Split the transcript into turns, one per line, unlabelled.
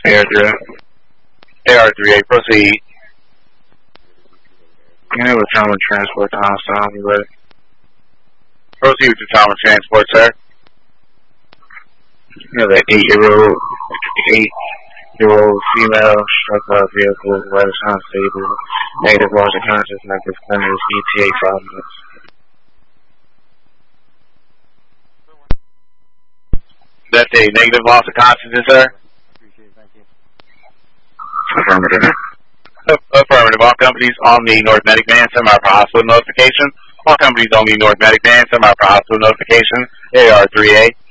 AR3A. AR3A, proceed. Yeah, with trauma transport to hostile, you ready? Proceed with your trauma transport, sir. You have an 8-year-old female struck by a vehicle, right unstable, negative loss of consciousness, negative corners, ETA 5 minutes. That's a negative loss of consciousness, sir?
Appreciate it, thank you.
Affirmative. Affirmative. All companies on the North Medic Van send out for hospital notification. All companies on the North Medic Van send out for hospital notification. AR3A.